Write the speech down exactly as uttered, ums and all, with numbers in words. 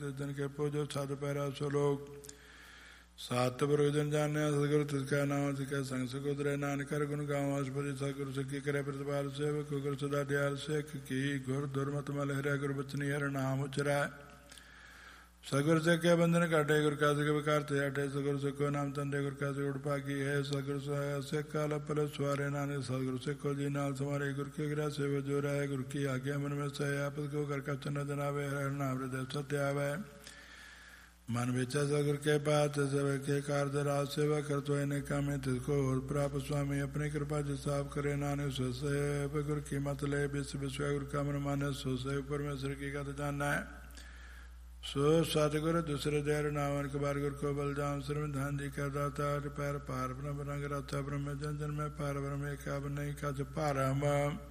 दिन के पूजो साध पैरा सुलोक सात प्रयोजन जाने सदगुरु तिसका नाम तिसका संग सुगुदरे नान कर गुण गाँव आशुपति सदगुरु से की करे प्रतिपाल सेवक गुरु सदा दयाल से की गुरु दुर्मत मल हरे गुरु बचनी हर नाम उचराय सदगुरु से क्या बंधन काटे गुरु का के विकार ते हटे सदगुरु से को नाम तंडे गुरु का से उड़पा की है सदगुरु से काल पल स्वारे नाने सदगुरु से को जी नाल तुम्हारे गुरु के गिरा से जो रहे गुरु की आज्ञा मन में से आपस को कर का चन्न जनावे हर नाम हृदय सत्य आवे मन बेचा सदगुरु के पास सेवा के कार्य राज सेवा कर तो इन्हें कामे तिसको और प्राप्त स्वामी अपनी कृपा जिसाफ करे नाने से गुरु की मत ले विश्व विश्व गुरु का मन माने सो से परमेश्वर की कथ जानना है सो सतगुरु दूसरे देर नावन के बार गुरु को बलजाम श्रम धान जी का दाता पैर पार ब्रह्म रंग राता ब्रह्म जन जन में पार ब्रह्म एक नहीं का पार हम